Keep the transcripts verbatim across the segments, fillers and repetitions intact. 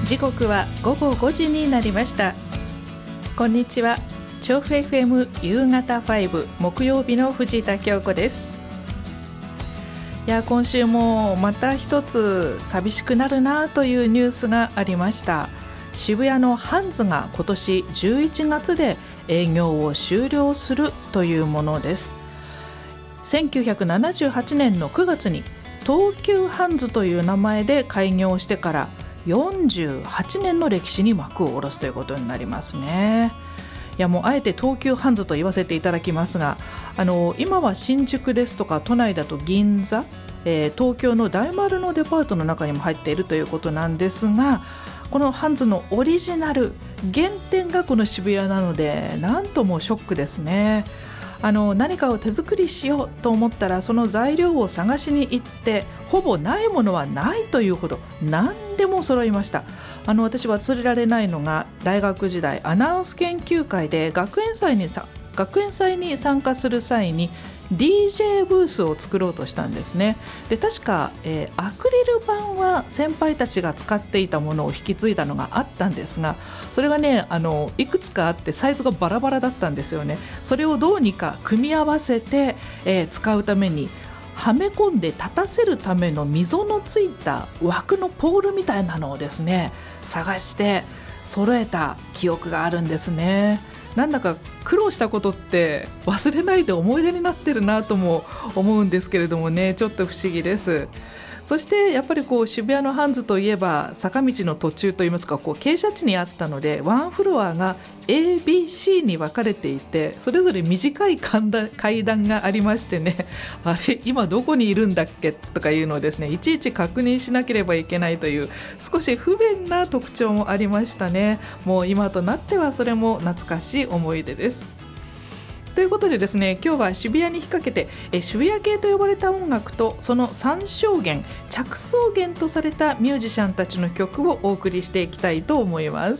時刻はごごごじになりました。こんにちは。調布 エフエム 夕方ご木曜日の藤田京子です。いや今週もまた一つ寂しくなるなというニュースがありました。渋谷のハンズが今年じゅういちがつで営業を終了するというものです。せんきゅうひゃくななじゅうはちねんのくがつに東急ハンズという名前で開業してからよんじゅうはちねんの歴史に幕を下ろすということになりますね。いやもうあえて東急ハンズと言わせていただきますが、あの今は新宿ですとか都内だと銀座、えー、東京の大丸のデパートの中にも入っているということなんですが、このハンズのオリジナル原点がこの渋谷なのでなんともショックですね。あの何かを手作りしようと思ったらその材料を探しに行ってほぼないものはないというほど何でも揃いました。あの私忘れられないのが大学時代アナウンス研究会で学園祭にさ学園祭に参加する際に ディージェー ブースを作ろうとしたんですね。で確か、えー、アクリル板は先輩たちが使っていたものを引き継いだのがあったんですが、それがねあのいくつかあってサイズがバラバラだったんですよね。それをどうにか組み合わせて、えー、使うためにはめ込んで立たせるための溝のついた枠のポールみたいなのをですね探して揃えた記憶があるんですね。なんだか苦労したことって忘れないで思い出になってるなとも思うんですけれどもね、ちょっと不思議です。そしてやっぱりこう渋谷のハンズといえば坂道の途中といいますかこう傾斜地にあったのでワンフロアが エービーシー に分かれていてそれぞれ短い階段がありましてね、あれ今どこにいるんだっけとかいうのをですねいちいち確認しなければいけないという少し不便な特徴もありましたね。もう今となってはそれも懐かしい思い出です。ということでですね、今日は渋谷に引っ掛けてえ渋谷系と呼ばれた音楽とその参照源着想源とされたミュージシャンたちの曲をお送りしていきたいと思います。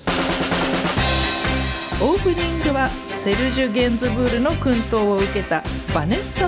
オープニングはセルジュ・ゲンズブールの薫陶を受けたバネッサ